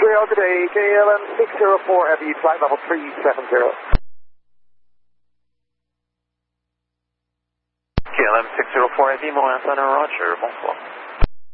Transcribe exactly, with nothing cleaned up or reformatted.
Montreal today, K L M six zero four Heavy, flight level three seven zero. K L M six zero four Heavy, Montréal Center, Roger, bonsoir.